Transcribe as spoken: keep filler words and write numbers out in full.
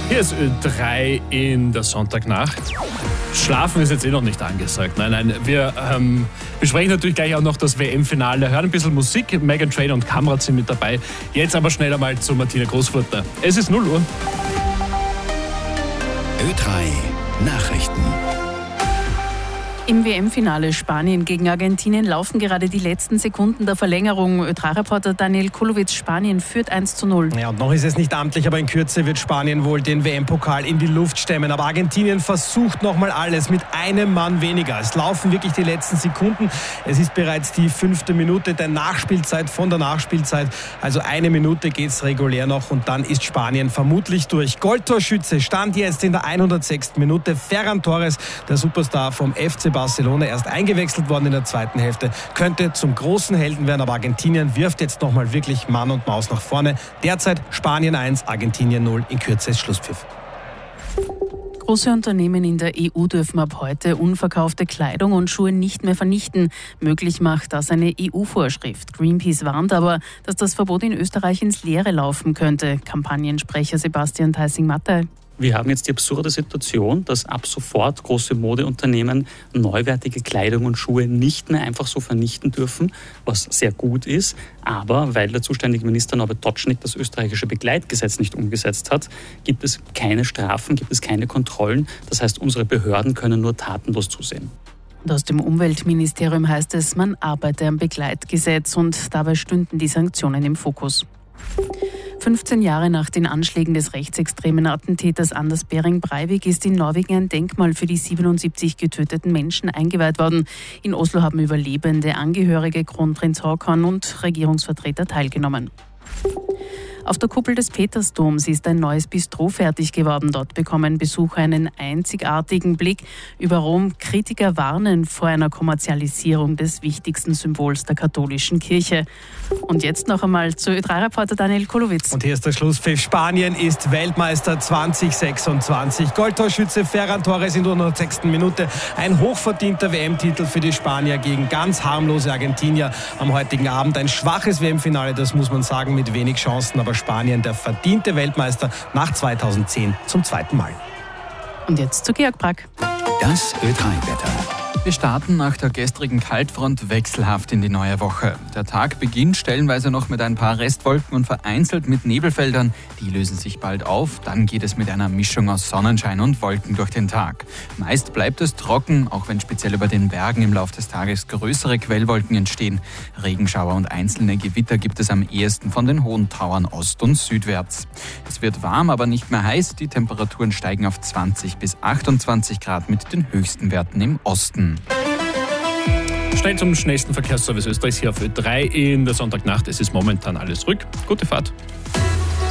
Hier ist Ö drei in der Sonntagnacht. Schlafen ist jetzt eh noch nicht angesagt. Nein, nein, wir ähm, besprechen natürlich gleich auch noch das W M-Finale, hören ein bisschen Musik. Meghan Trainor und Kamrat sind mit dabei. Jetzt aber schnell einmal zu Martina Großfurter. Es ist null Uhr. Ö drei Nachrichten. Im W M-Finale Spanien gegen Argentinien laufen gerade die letzten Sekunden der Verlängerung. Ö drei Reporter Daniel Kulowitz, Spanien führt eins zu null. Ja, und noch ist es nicht amtlich, aber in Kürze wird Spanien wohl den W M-Pokal in die Luft stemmen. Aber Argentinien versucht nochmal alles mit einem Mann weniger. Es laufen wirklich die letzten Sekunden. Es ist bereits die fünfte Minute der Nachspielzeit von der Nachspielzeit. Also eine Minute geht es regulär noch und dann ist Spanien vermutlich durch. Goldtorschütze stand jetzt in der hundertsechsten Minute. Ferran Torres, der Superstar vom F C Barcelona, erst eingewechselt worden in der zweiten Hälfte, könnte zum großen Helden werden, aber Argentinien wirft jetzt nochmal wirklich Mann und Maus nach vorne. Derzeit Spanien eins, Argentinien null, in Kürze ist Schlusspfiff. Große Unternehmen in der E U dürfen ab heute unverkaufte Kleidung und Schuhe nicht mehr vernichten. Möglich macht das eine E U-Vorschrift. Greenpeace warnt aber, dass das Verbot in Österreich ins Leere laufen könnte. Kampagnensprecher Sebastian Theissing-Mattei. Wir haben jetzt die absurde Situation, dass ab sofort große Modeunternehmen neuwertige Kleidung und Schuhe nicht mehr einfach so vernichten dürfen, was sehr gut ist. Aber weil der zuständige Minister Norbert Totschnig das österreichische Begleitgesetz nicht umgesetzt hat, gibt es keine Strafen, gibt es keine Kontrollen. Das heißt, unsere Behörden können nur tatenlos zusehen. Und aus dem Umweltministerium heißt es, man arbeite am Begleitgesetz und dabei stünden die Sanktionen im Fokus. fünfzehn Jahre nach den Anschlägen des rechtsextremen Attentäters Anders Behring Breivik ist in Norwegen ein Denkmal für die siebenundsiebzig getöteten Menschen eingeweiht worden. In Oslo haben Überlebende, Angehörige, Kronprinz Haakon und Regierungsvertreter teilgenommen. Auf der Kuppel des Petersdoms ist ein neues Bistro fertig geworden. Dort bekommen Besucher einen einzigartigen Blick über Rom. Kritiker warnen vor einer Kommerzialisierung des wichtigsten Symbols der katholischen Kirche. Und jetzt noch einmal zu Ö drei Reporter Daniel Kulowitz. Und hier ist der Schlusspfiff. Spanien ist Weltmeister zwanzig sechsundzwanzig. Goldtorschütze Ferran Torres in der hundertsechsten Minute. Ein hochverdienter W M-Titel für die Spanier gegen ganz harmlose Argentinier am heutigen Abend. Ein schwaches W M-Finale, das muss man sagen, mit wenig Chancen. Aber Spanien, der verdiente Weltmeister nach zweitausendzehn zum zweiten Mal. Und jetzt zu Georg Brack. Das Ö drei Wetter. Wir starten nach der gestrigen Kaltfront wechselhaft in die neue Woche. Der Tag beginnt stellenweise noch mit ein paar Restwolken und vereinzelt mit Nebelfeldern. Die lösen sich bald auf. Dann geht es mit einer Mischung aus Sonnenschein und Wolken durch den Tag. Meist bleibt es trocken, auch wenn speziell über den Bergen im Laufe des Tages größere Quellwolken entstehen. Regenschauer und einzelne Gewitter gibt es am ehesten von den hohen Tauern ost- und südwärts. Es wird warm, aber nicht mehr heiß. Die Temperaturen steigen auf zwanzig bis achtundzwanzig Grad mit den höchsten Werten im Osten. Schnell zum schnellsten Verkehrsservice Österreichs hier auf Ö drei in der Sonntagnacht. Es ist momentan alles ruhig. Gute Fahrt.